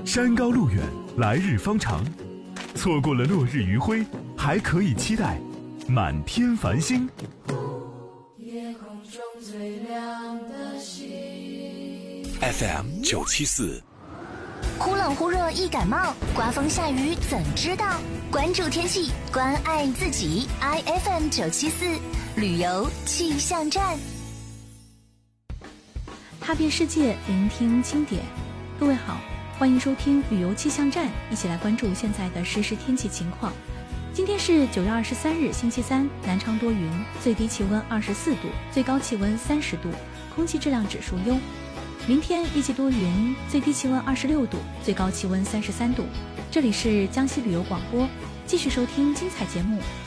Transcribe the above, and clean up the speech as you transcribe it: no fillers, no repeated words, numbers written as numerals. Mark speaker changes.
Speaker 1: 山高路远，来日方长。错过了落日余晖，还可以期待满天繁星。
Speaker 2: 夜空中最亮的星。
Speaker 3: FM974。
Speaker 4: 忽冷忽热易感冒，刮风下雨怎知道？关注天气，关爱自己。IFM974旅游气象站，
Speaker 5: 踏遍世界，聆听经典。各位好，欢迎收听旅游气象站，一起来关注现在的实时天气情况。今天是9月23日，星期三，南昌多云，最低气温24度，最高气温30度，空气质量指数优。明天预计多云，最低气温26度，最高气温33度。这里是江西旅游广播，继续收听精彩节目，